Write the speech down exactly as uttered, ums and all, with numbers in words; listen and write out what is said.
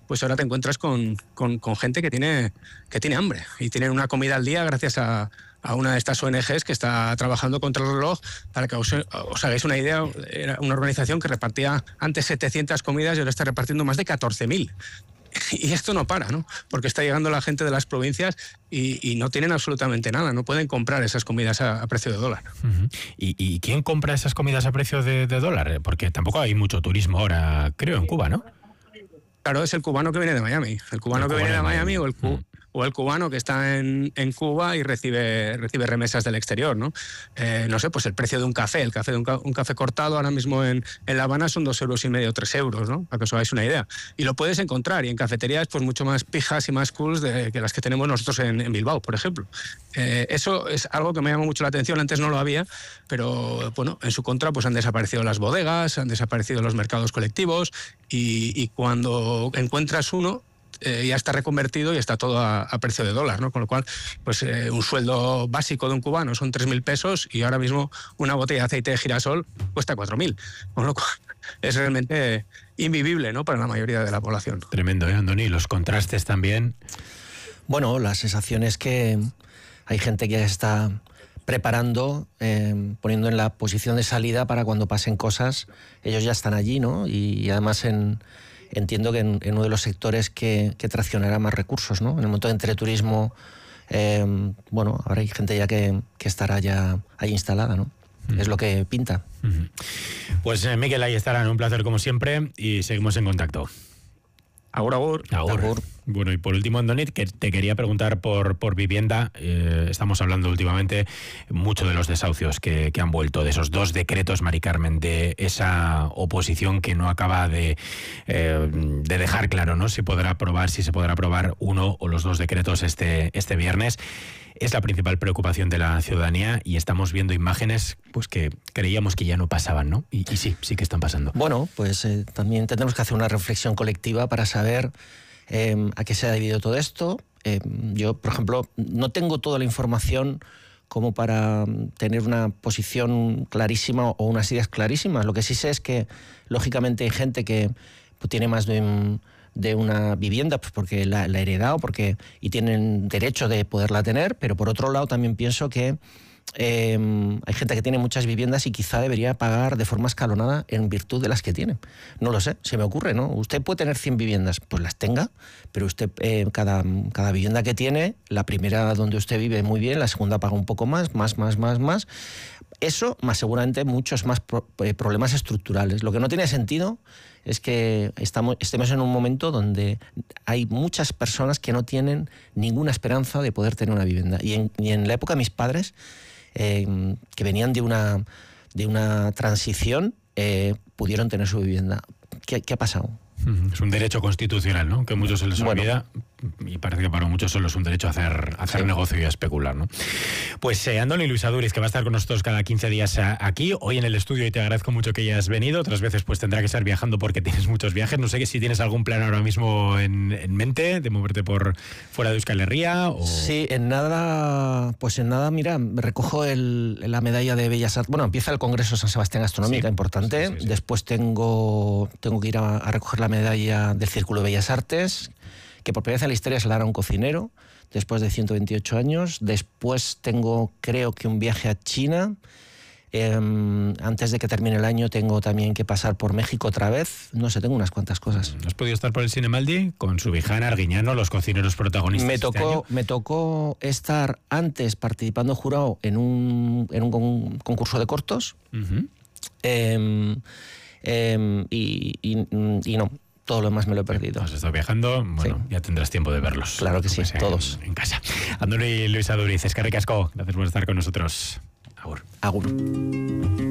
pues ahora te encuentras con, con, con gente que tiene, que tiene hambre y tienen una comida al día gracias a, a una de estas O N Ges que está trabajando contra el reloj. Para que os, os hagáis una idea, era una organización que repartía antes setecientas comidas y ahora está repartiendo más de catorce mil. Y esto no para, ¿no? Porque está llegando la gente de las provincias y, y no tienen absolutamente nada, no pueden comprar esas comidas a, a precio de dólar. Uh-huh. ¿Y, ¿Y quién compra esas comidas a precio de, de dólar? Porque tampoco hay mucho turismo ahora, creo, en Cuba, ¿no? Claro, es el cubano que viene de Miami. El cubano el que viene de Miami, Miami o el cu uh-huh. o el cubano que está en, en Cuba y recibe, recibe remesas del exterior, ¿no? Eh, no sé, pues el precio de un café, el café de un, ca un café cortado ahora mismo en, en La Habana son dos euros y medio, tres euros, ¿no? Para que os hagáis una idea. Y lo puedes encontrar, y en cafeterías pues mucho más pijas y más cools de, que las que tenemos nosotros en, en Bilbao, por ejemplo. Eh, eso es algo que me llama mucho la atención, antes no lo había, pero bueno, en su contra pues han desaparecido las bodegas, han desaparecido los mercados colectivos, y, y cuando encuentras uno, Eh, ya está reconvertido y está todo a, a precio de dólar, ¿no? Con lo cual, pues eh, un sueldo básico de un cubano son tres mil pesos y ahora mismo una botella de aceite de girasol cuesta cuatro mil. Con lo cual es realmente invivible, ¿no? Para la mayoría de la población. Tremendo, ¿eh, Andoni? Los contrastes también. Bueno, la sensación es que hay gente que está preparando, eh, poniendo en la posición de salida para cuando pasen cosas, ellos ya están allí, ¿no? Y, y además en... Entiendo que en, en uno de los sectores que, que traccionará más recursos, ¿no? En el momento de entreturismo, eh, bueno, ahora hay gente ya que, que estará ya ahí instalada, ¿no? Uh-huh. Es lo que pinta. Uh-huh. Pues eh, Miquel, ahí estarán. Un placer como siempre y seguimos en contacto. Agur, agur. Agur. Agur. Bueno, y por último, Andoni, que te quería preguntar por, por vivienda. Eh, estamos hablando últimamente mucho de los desahucios que, que han vuelto, de esos dos decretos, Mari Carmen, de esa oposición que no acaba de, eh, de dejar claro, ¿no? Si podrá aprobar, si se podrá aprobar uno o los dos decretos este, este viernes. Es la principal preocupación de la ciudadanía y estamos viendo imágenes pues que creíamos que ya no pasaban, ¿no? Y, y sí, sí que están pasando. Bueno, pues eh, también tenemos que hacer una reflexión colectiva para saber eh, a qué se ha debido todo esto. Eh, yo, por ejemplo, no tengo toda la información como para tener una posición clarísima o unas ideas clarísimas. Lo que sí sé es que, lógicamente, hay gente que pues, tiene más de un... de una vivienda, pues porque la, la ha heredado porque, y tienen derecho de poderla tener, pero por otro lado también pienso que eh, hay gente que tiene muchas viviendas y quizá debería pagar de forma escalonada en virtud de las que tiene. No lo sé, se me ocurre, ¿no? Usted puede tener cien viviendas, pues las tenga, pero usted eh, cada, cada vivienda que tiene, la primera donde usted vive muy bien, la segunda paga un poco más, más, más, más, más. Eso, más seguramente muchos más pro, eh, problemas estructurales. Lo que no tiene sentido es que estamos, estemos en un momento donde hay muchas personas que no tienen ninguna esperanza de poder tener una vivienda. Y en, y en la época de mis padres, eh, que venían de una, de una transición, eh, pudieron tener su vivienda. ¿Qué, qué ha pasado? Es un derecho constitucional, ¿no? Que a muchos se les bueno. olvida, y parece que para muchos solo es un derecho a hacer, a hacer sí. negocio y a especular, ¿no? Pues eh, Andoni Luis Aduriz, que va a estar con nosotros cada quince días aquí, hoy en el estudio, y te agradezco mucho que hayas venido. Otras veces pues tendrá que estar viajando porque tienes muchos viajes. No sé si tienes algún plan ahora mismo en, en mente de moverte por fuera de Euskal Herria. O... Sí, en nada, pues en nada, mira, recojo el, la medalla de Bellas Artes. Bueno, empieza el Congreso San Sebastián Gastronómica, sí, importante. Sí, sí, sí. Después tengo, tengo que ir a, a recoger la medalla del Círculo de Bellas Artes, que por primera vez en la historia se la hará a un cocinero, después de ciento veintiocho años. Después tengo, creo que un viaje a China. Eh, antes de que termine el año tengo también que pasar por México otra vez. No sé, tengo unas cuantas cosas. ¿Has podido estar por el Cinemaldi con Subijana, Arguiñano, los cocineros protagonistas? Me tocó, este año? me tocó estar antes participando jurado en un, en un con, concurso de cortos. Uh-huh. eh, eh, y, y, y no, todo lo demás me lo he perdido. Has estado viajando, bueno, sí. Ya tendrás tiempo de verlos. Claro que sí, todos. En, en casa. Andoni Luis Aduriz, eskerrik asko, gracias por estar con nosotros. Agur. Agur.